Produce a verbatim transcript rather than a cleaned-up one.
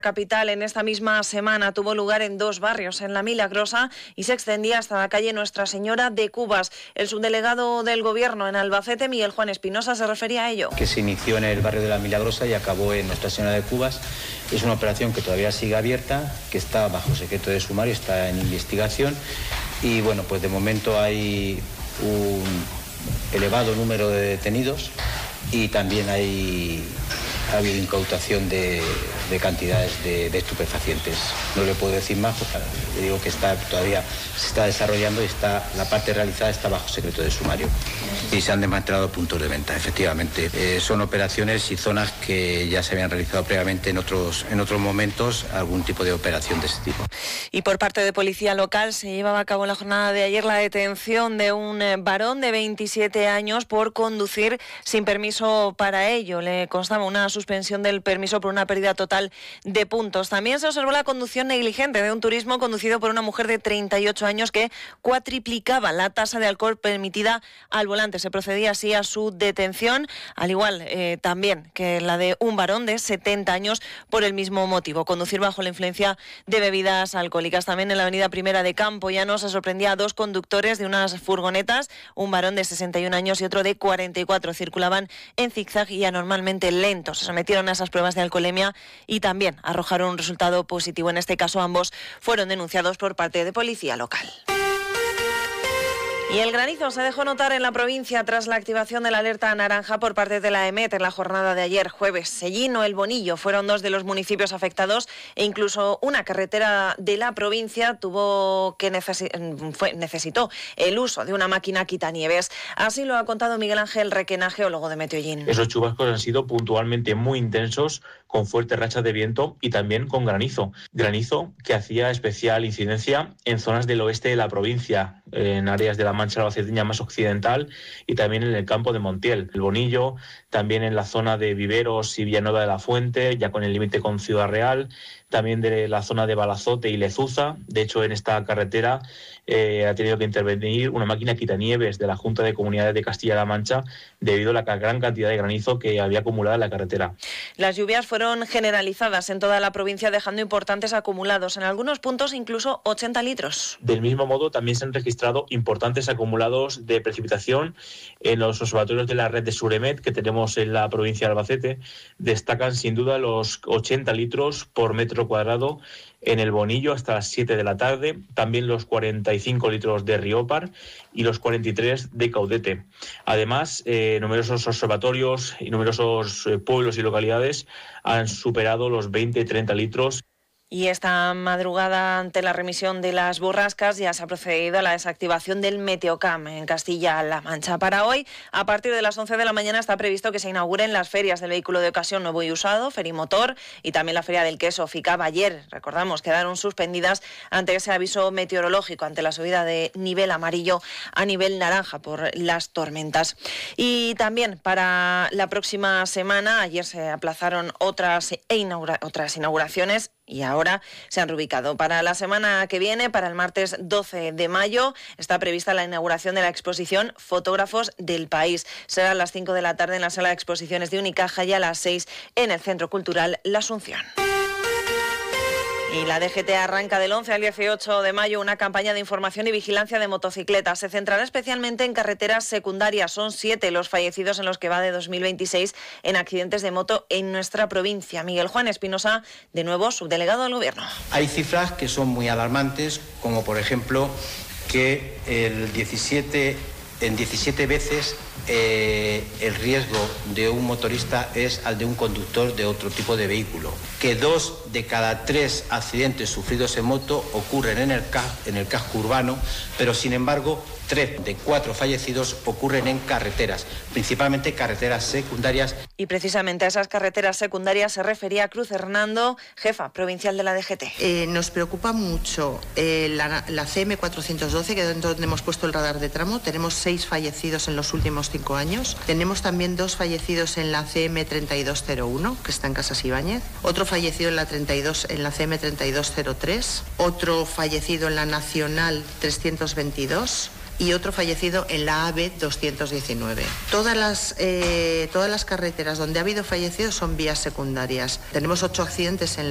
Capital en esta misma semana tuvo lugar en dos barrios, en La Milagrosa, y se extendía hasta la calle Nuestra Señora de Cubas. El subdelegado del Gobierno en Albacete, Miguel Juan Espinosa, se refería a ello. Que se inició en el barrio de La Milagrosa y acabó en Nuestra Señora de Cubas. Es una operación que todavía sigue abierta, que está bajo secreto de sumario, está en investigación y bueno, pues de momento hay un elevado número de detenidos y también hay... ha habido incautación de, de cantidades de, de estupefacientes. No le puedo decir más, porque le digo que está todavía se está desarrollando y está la parte realizada está bajo secreto de sumario. Y se han desmantelado puntos de venta, efectivamente. Eh, son operaciones y zonas que ya se habían realizado previamente en otros, en otros momentos, algún tipo de operación de ese tipo. Y por parte de Policía Local se llevaba a cabo en la jornada de ayer la detención de un varón de veintisiete años por conducir sin permiso para ello. Le constaba una suspensión del permiso por una pérdida total de puntos. También se observó la conducción negligente de un turismo conducido por una mujer de treinta y ocho años que cuatriplicaba la tasa de alcohol permitida al volante. Se procedía así a su detención, al igual eh, también que la de un varón de setenta años por el mismo motivo, conducir bajo la influencia de bebidas alcohólicas. También en la avenida Primera de Campoyano se sorprendía a dos conductores de unas furgonetas, un varón de sesenta y un años y otro de cuarenta y cuatro. Circulaban en zigzag y anormalmente lentos. Se sometieron a esas pruebas de alcoholemia y también arrojaron un resultado positivo. En este caso, ambos fueron denunciados por parte de Policía Local. Y el granizo se dejó notar en la provincia tras la activación de la alerta naranja por parte de la EMET en la jornada de ayer jueves. Sellín o El Bonillo fueron dos de los municipios afectados e incluso una carretera de la provincia tuvo que necesi- fue, necesitó el uso de una máquina quitanieves. Así lo ha contado Miguel Ángel Requena, geólogo de Meteollín. Esos chubascos han sido puntualmente muy intensos, con fuertes rachas de viento y también con granizo. Granizo que hacía especial incidencia en zonas del oeste de la provincia, en áreas de la Mancha albaceteña más occidental y también en el campo de Montiel, El Bonillo, también en la zona de Viveros y Villanueva de la Fuente, ya con el límite con Ciudad Real, también de la zona de Balazote y Lezuza. De hecho, en esta carretera eh, ha tenido que intervenir una máquina quitanieves de la Junta de Comunidades de Castilla-La Mancha debido a la gran cantidad de granizo que había acumulado en la carretera. Las lluvias fueron generalizadas en toda la provincia, dejando importantes acumulados, en algunos puntos incluso ochenta litros. Del mismo modo, también se han registrado importantes acumulados de precipitación en los observatorios de la red de Suremet que tenemos en la provincia de Albacete. Destacan sin duda los ochenta litros por metro cuadrado en El Bonillo hasta las siete de la tarde, también los cuarenta y cinco litros de Riópar y los cuarenta y tres de Caudete. Además, eh, numerosos observatorios y numerosos eh, pueblos y localidades han superado los veinte y treinta litros. Y esta madrugada, ante la remisión de las borrascas, ya se ha procedido a la desactivación del Meteocam en Castilla-La Mancha. Para hoy, a partir de las once de la mañana, está previsto que se inauguren las ferias del vehículo de ocasión nuevo y usado, Ferimotor, y también la Feria del Queso, FICAB. Ayer, recordamos, quedaron suspendidas ante ese aviso meteorológico, ante la subida de nivel amarillo a nivel naranja por las tormentas. Y también para la próxima semana, ayer se aplazaron otras, e inaugura- otras inauguraciones, y ahora se han reubicado. Para la semana que viene, para el martes doce de mayo, está prevista la inauguración de la exposición Fotógrafos del País. Será a las cinco de la tarde en la sala de exposiciones de Unicaja y a las seis en el Centro Cultural La Asunción. Y la D G T arranca del once al dieciocho de mayo una campaña de información y vigilancia de motocicletas. Se centrará especialmente en carreteras secundarias. Son siete los fallecidos en los que va de dos mil veintiséis en accidentes de moto en nuestra provincia. Miguel Juan Espinosa, de nuevo subdelegado del Gobierno. Hay cifras que son muy alarmantes, como por ejemplo que el diecisiete, en diecisiete veces eh, el riesgo de un motorista es al de un conductor de otro tipo de vehículo. Que dos de cada tres accidentes sufridos en moto ocurren en el, ca- en el casco urbano, pero sin embargo tres de cuatro fallecidos ocurren en carreteras, principalmente carreteras secundarias. Y precisamente a esas carreteras secundarias se refería Cruz Hernando, jefa provincial de la D G T. Eh, nos preocupa mucho eh, la, la C M cuatrocientos doce, que es donde hemos puesto el radar de tramo. Tenemos seis fallecidos en los últimos cinco años. Tenemos también dos fallecidos en la C M treinta y dos cero uno, que está en Casas Ibáñez. Otro fallecido en la, treinta y dos, en la C M treinta y dos cero tres. Otro fallecido en la Nacional trescientos veintidós. Y otro fallecido en la A V doscientos diecinueve. Todas las, eh, todas las carreteras donde ha habido fallecidos son vías secundarias. Tenemos ocho accidentes en la